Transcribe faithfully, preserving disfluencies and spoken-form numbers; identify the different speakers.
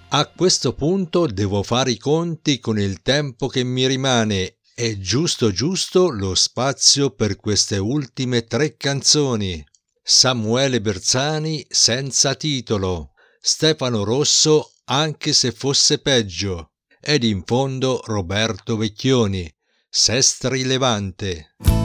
Speaker 1: A questo punto devo fare i conti con il tempo che mi rimane e giusto giusto lo spazio per queste ultime tre canzoni. Samuele Berzani senza titolo, Stefano Rosso anche se fosse peggio ed in fondo Roberto Vecchioni, Sestri Levante.